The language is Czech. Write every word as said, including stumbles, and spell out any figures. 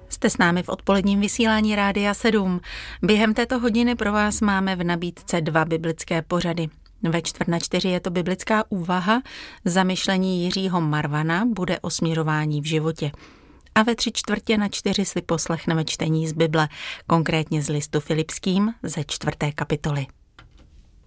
Jste s námi v odpoledním vysílání Rádia sedm. Během této hodiny pro vás máme v nabídce dva biblické pořady. Ve čtvrt na čtyři je to biblická úvaha, zamyšlení Jiřího Marvana bude o směřování v životě. A ve tři čtvrtě na čtyři si poslechneme čtení z Bible, konkrétně z listu Filipským ze čtvrté kapitoly.